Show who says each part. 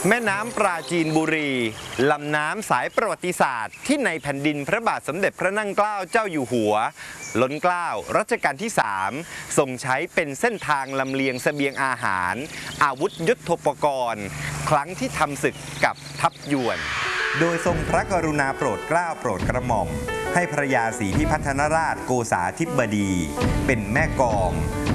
Speaker 1: แม่น้ำปราจีนบุรีลำน้ำสายประวัติศาสตร์ที่ในแผ่นดินพระบาทสมเด็จพระนั่งเกล้าเจ้าอยู่หัวล้นเกล้ารัชกาลที่3ทรงใช้เป็นเส้นทางลำเลียงเสบียงอาหารอาวุธยุทโธปกรณ์ครั้งที่ทำศึกกับทัพยวนโดยทรงพระกรุณาโปรดเกล้าโปรดกระหม่อมให้พระยาศรีพิพัฒนราชโกษาธิบดีเป็นแม่กอง